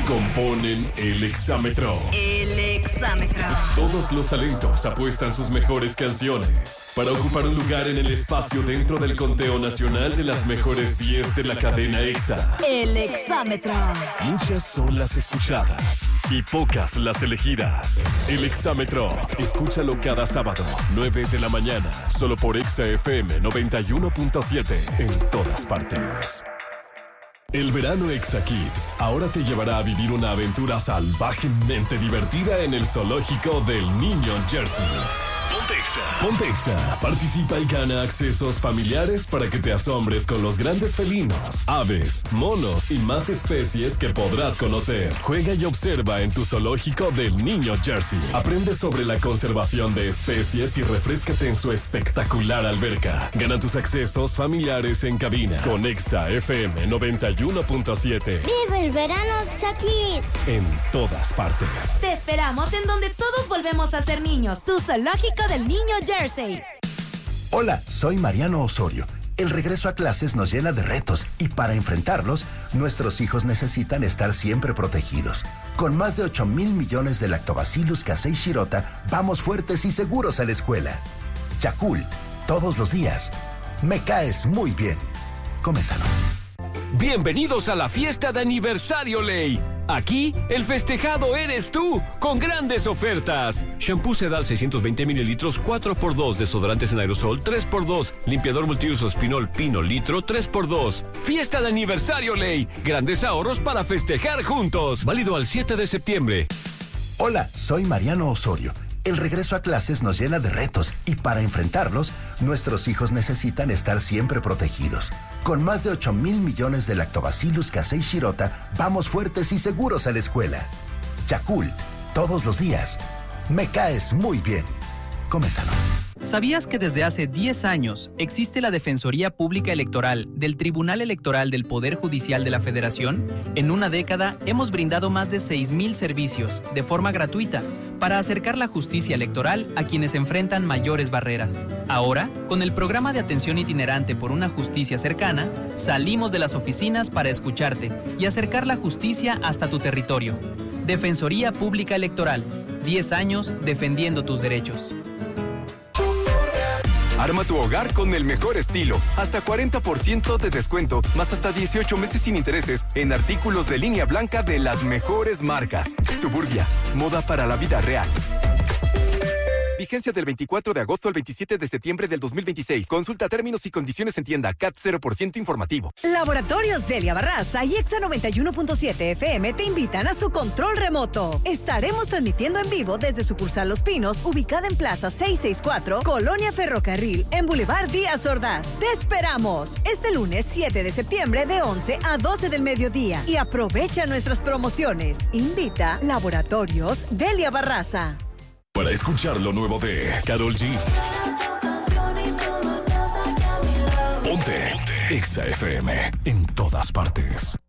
componen el Exámetro. El Exámetro. Todos los talentos apuestan sus mejores canciones para ocupar un lugar en el espacio dentro del conteo nacional de las mejores 10 de la cadena EXA. El Exámetro. Muchas son las escuchadas y pocas las elegidas. El Exámetro. Escúchalo cada sábado, 9 de la mañana, solo por EXA FM 91.7 en todas partes. El verano EXA Kids ahora te llevará a vivir una aventura salvajemente divertida en el zoológico del Niño Jersey. Ponte EXA. Participa y gana accesos familiares para que te asombres con los grandes felinos, aves, monos y más especies que podrás conocer. Juega y observa en tu zoológico del Niño Jersey. Aprende sobre la conservación de especies y refréscate en su espectacular alberca. Gana tus accesos familiares en cabina con EXA FM 91.7. ¡Vive el verano EXA Kids! En todas partes. Te esperamos en donde todos volvemos a ser niños. Tu zoológico del Niño Jersey. Hola, soy Mariano Osorio. El regreso a clases nos llena de retos y para enfrentarlos, nuestros hijos necesitan estar siempre protegidos. Con más de 8,000 millones de Lactobacillus casei shirota, vamos fuertes y seguros a la escuela. Yakult, todos los días. Me caes muy bien. Comézalo. Bienvenidos a la fiesta de aniversario Ley. Aquí, el festejado eres tú, con grandes ofertas. Shampoo Sedal 620 mililitros, 4x2. Desodorantes en aerosol, 3x2. Limpiador multiuso Spinol Pino litro, 3x2. Fiesta de aniversario Ley. Grandes ahorros para festejar juntos. Válido al 7 de septiembre. Hola, soy Mariano Osorio. El regreso a clases nos llena de retos y para enfrentarlos, nuestros hijos necesitan estar siempre protegidos. Con más de 8,000 millones de Lactobacillus casei shirota, vamos fuertes y seguros a la escuela. Yakult, todos los días. Me caes muy bien. Comézalo. ¿Sabías que desde hace 10 años existe la Defensoría Pública Electoral del Tribunal Electoral del Poder Judicial de la Federación? En una década hemos brindado más de 6,000 servicios de forma gratuita para acercar la justicia electoral a quienes enfrentan mayores barreras. Ahora, con el programa de atención itinerante por una justicia cercana, salimos de las oficinas para escucharte y acercar la justicia hasta tu territorio. Defensoría Pública Electoral, 10 años defendiendo tus derechos. Arma tu hogar con el mejor estilo. Hasta 40% de descuento, más hasta 18 meses sin intereses en artículos de línea blanca de las mejores marcas. Suburbia, moda para la vida real. Vigencia del 24 de agosto al 27 de septiembre del 2026. Consulta términos y condiciones en tienda. CAT 0% informativo. Laboratorios Delia Barraza y EXA 91.7 FM te invitan a su control remoto. Estaremos transmitiendo en vivo desde sucursal Los Pinos, ubicada en Plaza 664, Colonia Ferrocarril, en Boulevard Díaz Ordaz. ¡Te esperamos! Este lunes 7 de septiembre de 11 a 12 del mediodía. Y aprovecha nuestras promociones. Invita Laboratorios Delia Barraza. Para escuchar lo nuevo de Karol G. Ponte EXA FM en todas partes.